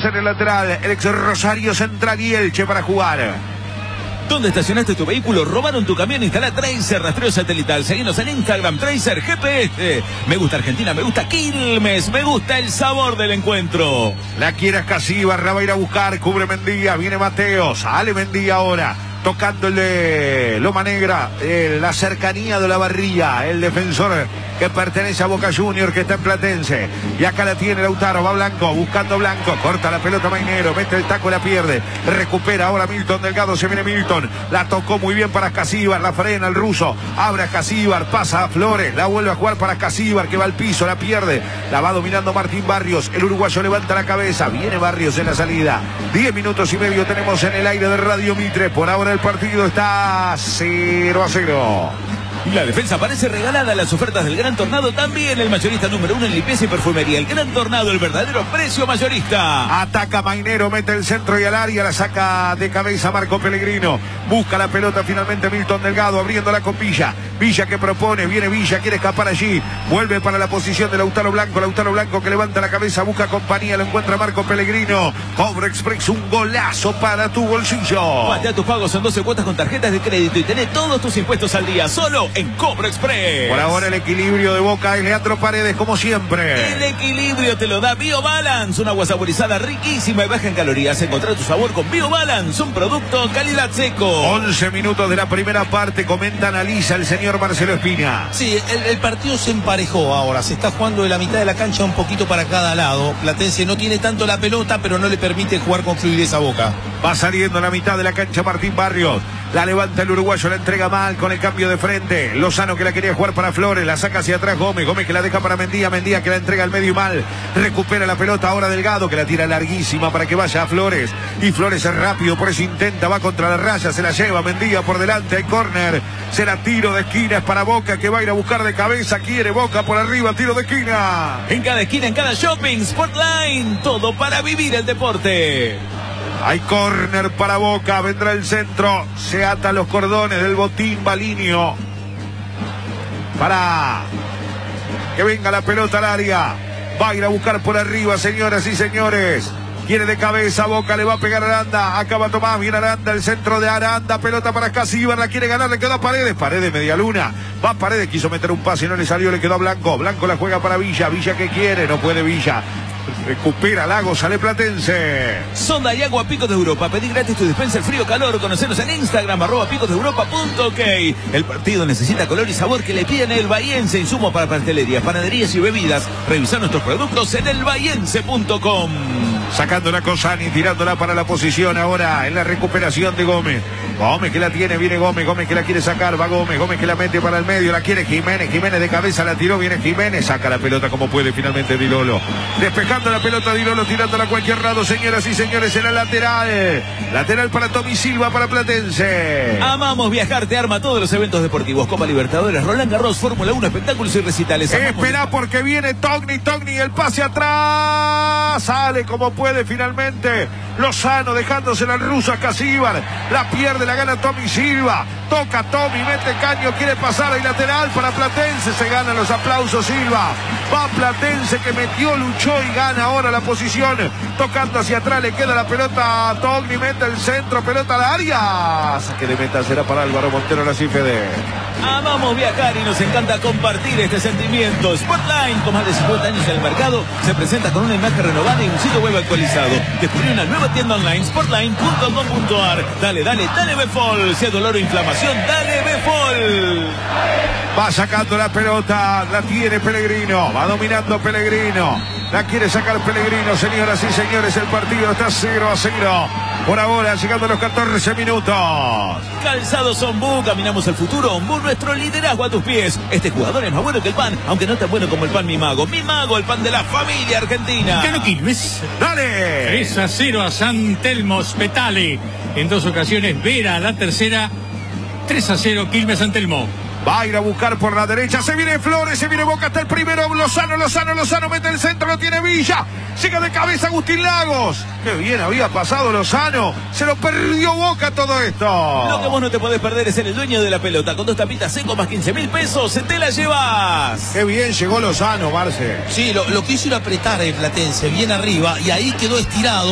Platense en el lateral. El ex Rosario Central y Elche para jugar. ¿Dónde estacionaste tu vehículo? ¿Robaron tu camión? Instala Tracer, rastreo satelital. Seguinos en Instagram, Tracer GPS. Me gusta Argentina, me gusta Quilmes, me gusta el sabor del encuentro. La quiere Escasíbar, la va a ir a buscar, cubre Mendía, viene Mateo, sale Mendía ahora. Tocando el de Loma Negra, la cercanía de la Barría, el defensor que pertenece a Boca Junior, que está en Platense. Y acá la tiene Lautaro, va Blanco, buscando Blanco, corta la pelota Mainero, mete el taco y la pierde. Recupera ahora Milton Delgado, se viene Milton. La tocó muy bien para Escasíbar, la frena el ruso. Abre a Escasíbar, pasa a Flores, la vuelve a jugar para Escasíbar, que va al piso, la pierde. La va dominando Martín Barrios, el uruguayo levanta la cabeza, viene Barrios en la salida. 10 minutos y medio tenemos en el aire de Radio Mitre. Por ahora el partido está 0-0. La defensa parece regalada a las ofertas del Gran Tornado. También el mayorista número 1 en limpieza y perfumería. El Gran Tornado, el verdadero precio mayorista. Ataca Mainero, mete el centro y al área. La saca de cabeza Marco Pellegrino. Busca la pelota finalmente Milton Delgado, abriéndola con Villa. Villa que propone, viene Villa, quiere escapar allí. Vuelve para la posición de Lautaro Blanco. Lautaro Blanco que levanta la cabeza, busca compañía. Lo encuentra Marco Pellegrino. Cobra Express, un golazo para tu bolsillo. Patea tus pagos en 12 cuotas con tarjetas de crédito y tenés todos tus impuestos al día. Solo en Cobra Express. Por ahora el equilibrio de Boca y Leandro Paredes, como siempre. El equilibrio te lo da BioBalance, un agua saborizada riquísima y baja en calorías. Encontrar tu sabor con BioBalance, un producto calidad seco. 11 minutos de la primera parte, comenta, analiza el señor Marcelo Espina. Sí, el partido se emparejó ahora, se está jugando de la mitad de la cancha un poquito para cada lado. Platense no tiene tanto la pelota, pero no le permite jugar con fluidez a Boca. Va saliendo a la mitad de la cancha Martín Barrios. La levanta el uruguayo, la entrega mal con el cambio de frente. Lozano que la quería jugar para Flores, la saca hacia atrás Gómez. Gómez que la deja para Mendía. Mendía que la entrega al medio y mal. Recupera la pelota ahora Delgado que la tira larguísima para que vaya a Flores. Y Flores es rápido, por eso intenta, va contra la raya, se la lleva Mendía por delante. Hay córner. Será tiro de esquina, es para Boca que va a ir a buscar de cabeza. Quiere Boca por arriba, tiro de esquina. En cada esquina, en cada shopping, Sportline. Todo para vivir el deporte. Hay córner para Boca, vendrá el centro, se atan los cordones del botín Balinio para que venga la pelota al área. Va a ir a buscar por arriba, señoras y señores. Quiere de cabeza Boca, le va a pegar Aranda. Acaba Tomás, viene Aranda, el centro de Aranda. Pelota para Escasíbar, la quiere ganar, le quedó a Paredes. Paredes, media luna. Va Paredes, quiso meter un pase y no le salió, le quedó a Blanco. Blanco la juega para Villa. Villa que quiere, no puede Villa. Recupera Lago, sale Platense. Sonda y agua Picos de Europa. Pedí gratis tu dispensa el frío calor. Conocenos en Instagram, @picosdeeuropa.ok. El partido necesita color y sabor que le piden el bahiense. Insumos para pastelerías, panaderías y bebidas. Revisar nuestros productos en elbahiense.com. Sacando la Cosani, tirándola para la posición ahora en la recuperación de Gómez. Gómez que la tiene, viene Gómez. Gómez que la quiere sacar, va Gómez. Gómez que la mete para el medio, la quiere Jiménez. Jiménez de cabeza la tiró, viene Jiménez. Saca la pelota como puede finalmente Dilolo. Despejando la pelota Dilolo, tirándola a cualquier lado, señoras y señores, en la lateral. Lateral para Tommy Silva, para Platense. Amamos viajar, te arma todos los eventos deportivos. Copa Libertadores, Roland Garros, Fórmula 1, espectáculos y recitales. Espera porque viene Togni, el pase atrás. Sale como puede finalmente Lozano, dejándosela al ruso a Escasíbar. La pierde, la gana Tommy Silva. Toca Tommy, mete caño, quiere pasar al lateral para Platense. Se ganan los aplausos Silva. Va Platense que metió, luchó y gana ahora la posición. Tocando hacia atrás, le queda la pelota a Togni, mete el centro, pelota al área. Saque de meta será para Álvaro Montero, la Cifede. Amamos viajar y nos encanta compartir este sentimiento. Sportline, con más de 50 años en el mercado, se presenta con una imagen renovada y un sitio web actualizado. Descubrí una nueva tienda online, sportline.com.ar. Dale, Befol. Si hay dolor o inflamación, dale Befol. Va sacando la pelota, la tiene Pellegrino, va dominando Pellegrino. La quiere sacar Pellegrino, señoras y señores, el partido está 0-0. Por ahora, llegando a los 14 minutos. Calzados Ombú, caminamos al futuro. Ombú, nuestro liderazgo a tus pies. Este jugador es más bueno que el pan, aunque no tan bueno como el pan Mi Mago. Mi Mago, el pan de la familia argentina. Gano Quilmes. ¡Dale! 3-0 a San Telmo Spetale. En 2 ocasiones, Vera, la tercera. 3-0, Quilmes San Telmo. Va a ir a buscar por la derecha. Se viene Flores, se viene Boca hasta el primero. Lozano mete el centro, lo tiene Villa. Llega de cabeza Agustín Lagos. Qué bien había pasado Lozano. Se lo perdió Boca todo esto. Lo que vos no te podés perder es ser el dueño de la pelota. Con 2 tapitas seco más 15.000 pesos, te la llevas. Qué bien llegó Lozano, Marce. Sí, lo quiso ir a apretar el Platense, bien arriba, y ahí quedó estirado.